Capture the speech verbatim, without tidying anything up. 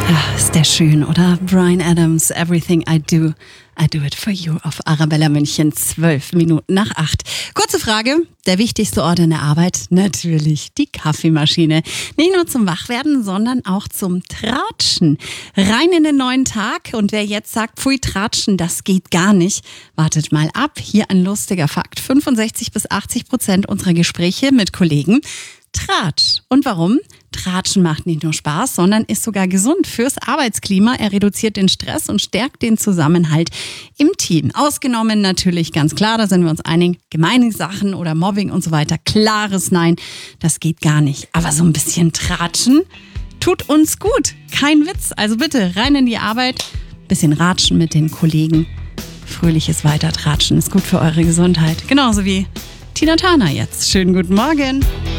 Ja, ist der schön, oder? Bryan Adams, Everything I Do, I Do It For You auf Arabella München, zwölf Minuten nach acht. Kurze Frage, der wichtigste Ort in der Arbeit? Natürlich die Kaffeemaschine. Nicht nur zum Wachwerden, sondern auch zum Tratschen. Rein in den neuen Tag, und wer jetzt sagt, pfui, Tratschen, das geht gar nicht, wartet mal ab. Hier ein lustiger Fakt. fünfundsechzig bis achtzig Prozent unserer Gespräche mit Kollegen Tratsch. Und warum? Tratschen macht nicht nur Spaß, sondern ist sogar gesund fürs Arbeitsklima. Er reduziert den Stress und stärkt den Zusammenhalt im Team. Ausgenommen natürlich, ganz klar, da sind wir uns einig, gemeine Sachen oder Mobbing und so weiter. Klares Nein, das geht gar nicht. Aber so ein bisschen Tratschen tut uns gut. Kein Witz. Also bitte rein in die Arbeit, bisschen ratschen mit den Kollegen. Fröhliches Weitertratschen ist gut für eure Gesundheit. Genauso wie Tina Turner jetzt. Schönen guten Morgen.